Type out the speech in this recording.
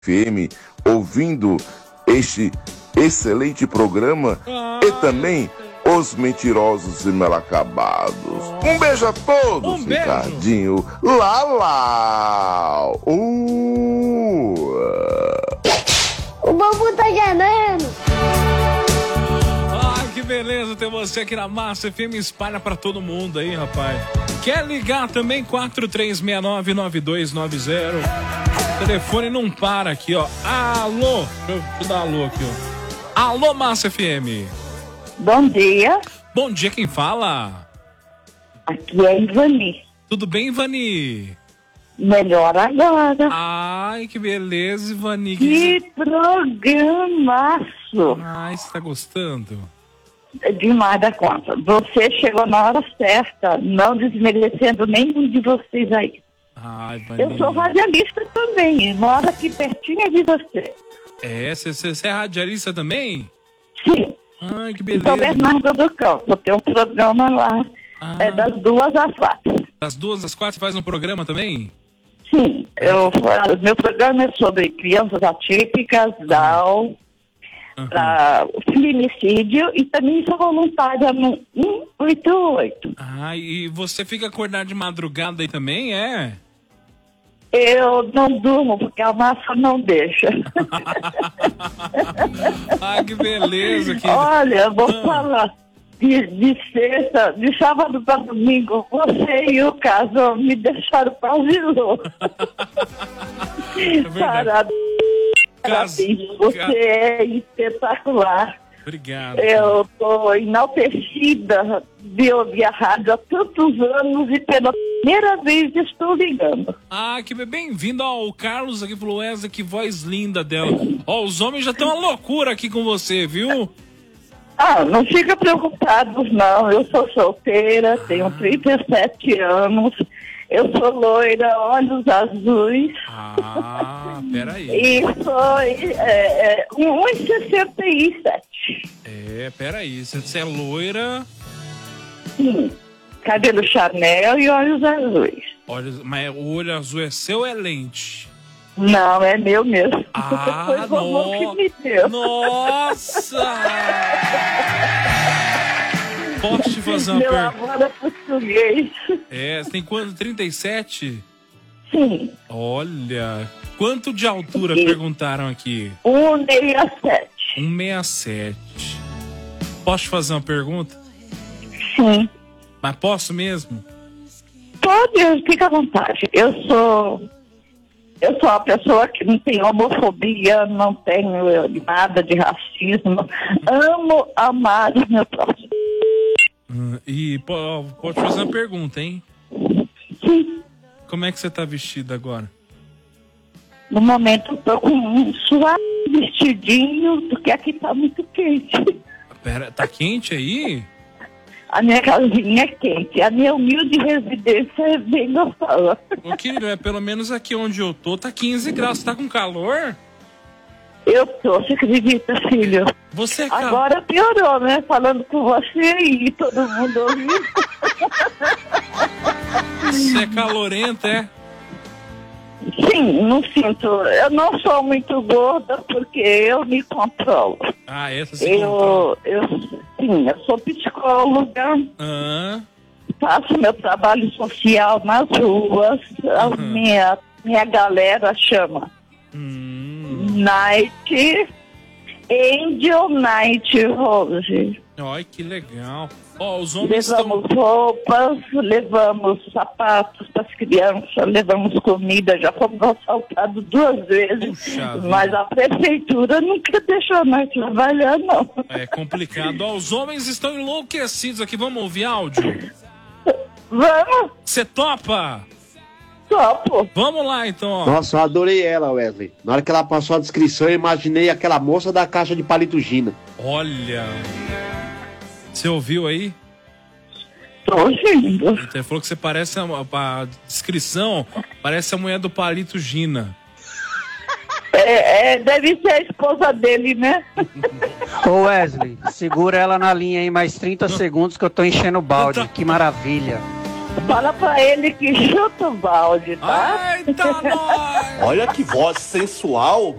FM, ouvindo este excelente programa e também os mentirosos e mal acabados. Um beijo a todos, Ricardinho. Lala. O bobo tá ganhando. Ai, que beleza ter você aqui na Massa FM. Espalha pra todo mundo aí, rapaz. Quer ligar também? 4369-9290. O telefone não para aqui, ó. Alô. Deixa eu dar alô aqui, ó. Alô, Massa FM. Bom dia. Bom dia, quem fala? Aqui é Ivani. Tudo bem, Ivani? Melhor agora. Ai, que beleza, Ivani. Que programaço. Ai, você tá gostando? Demais da conta. Você chegou na hora certa, não desmerecendo nenhum de vocês aí. Ai, Ivani. Eu sou radialista também, moro aqui pertinho de você. É, você é radialista também? Sim. Ai, que beleza. Sou Bernardo do Campo, eu tenho um programa lá, das 2 às 4. Das 2 às 4 você faz um programa também? Sim, meu programa é sobre crianças atípicas, Down, feminicídio e também sou voluntária no 188. Ah, e você fica acordado de madrugada aí também, é? Eu não durmo porque a massa não deixa. Ai, que beleza. Olha, eu vou falar. De sexta, de sábado para domingo, você e o casal me deixaram quase louco. Parado. Parabéns, você é espetacular. Obrigado. Eu tô enaltecida de ouvir a rádio há tantos anos e pela primeira vez estou ligando. Ah, que bem-vindo ao Carlos aqui falou, Wesley, que voz linda dela. Ó, os homens já estão uma loucura aqui com você, viu? Ah, não fica preocupado, não. Eu sou solteira, tenho 37 anos, eu sou loira, olhos azuis. Ah, peraí. E sou 1,67. É, peraí, você é loira... Sim, cabelo Chanel e olhos azuis. Mas o olho azul é seu ou é lente? Não, é meu mesmo. Ah, foi o vovô que me deu. Nossa! Posso te fazer uma Meu pergunta? avô era português. É, você tem quanto? 37? Sim. Olha, quanto de altura perguntaram aqui? 1,67. 1,67. Posso te fazer uma pergunta? Sim. Mas posso mesmo? Pode, fica à vontade. Eu sou uma pessoa que não tem homofobia, não tenho nada de racismo. Amo amar o meu próximo. E pode fazer uma pergunta, hein? Sim. Como é que você tá vestida agora? No momento eu tô com um suave vestidinho, porque aqui tá muito quente. Pera, tá quente aí? A minha casinha é quente. A minha humilde residência é bem gostosa. Ô, querido, pelo menos aqui onde eu tô, tá 15 graus. Você tá com calor? Eu tô, você acredita, filho? Você é Agora piorou, né? Falando com você e todo mundo ouvindo. Você é calorenta, é? Sim, não sinto. Eu não sou muito gorda porque eu me controlo. Ah, essa se controla. Sim, eu sou psicóloga. Faço meu trabalho social nas ruas. A minha galera chama Night Angel Night Rose. Ai, que legal. Ó, os homens levamos roupas, levamos sapatos para as crianças, levamos comida, já fomos assaltados 2 vezes. Puxa mas vida. a prefeitura nunca deixou nós trabalhar, não. É complicado. Ó, os homens estão enlouquecidos aqui. Vamos ouvir áudio? Vamos. Você topa? Topo. Vamos lá, então. Ó. Nossa, eu adorei ela, Wesley. Na hora que ela passou a descrição, eu imaginei aquela moça da caixa de palito Gina. Olha. Você ouviu aí? Tô ouvindo. Ele falou que você parece a descrição, parece a mulher do palito Gina. Deve ser a esposa dele, né? Ô Wesley, segura ela na linha aí mais 30 segundos que eu tô enchendo o balde. Que maravilha. Fala pra ele que chuta o balde, tá? Eita, nós! Olha que voz sensual.